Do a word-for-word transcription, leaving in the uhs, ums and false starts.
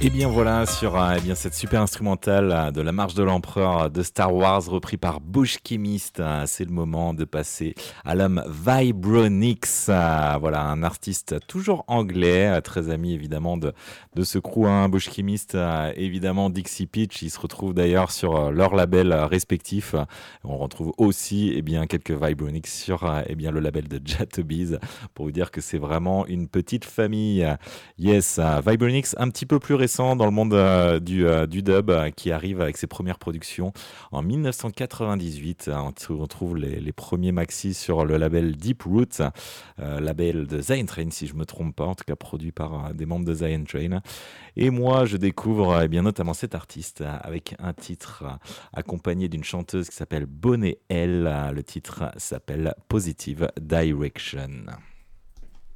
Et bien voilà, sur euh, eh bien, cette super instrumentale euh, de la marche de l'empereur euh, de Star Wars, repris par Bush Chemist, euh, c'est le moment de passer à l'homme Vibronix. Euh, voilà, un artiste toujours anglais, euh, très ami évidemment de, de ce crew, hein, Bush Chemist, euh, évidemment Dixie Pitch. Ils se retrouvent d'ailleurs sur euh, leurs labels euh, respectifs. On retrouve aussi eh bien, quelques Vibronix sur euh, eh bien, le label de Jatobies, pour vous dire que c'est vraiment une petite famille. Yes, euh, Vibronix, un petit peu plus récent dans le monde euh, du, euh, du dub, euh, qui arrive avec ses premières productions en dix-neuf cent quatre-vingt-dix-huit. Euh, on retrouve les, les premiers maxis sur le label Deep Roots, euh, label de Zion Train, si je me trompe pas, en tout cas produit par euh, des membres de Zion Train. Et moi, je découvre euh, eh bien, notamment cet artiste euh, avec un titre euh, accompagné d'une chanteuse qui s'appelle Bonnet L. Le titre s'appelle Positive Direction.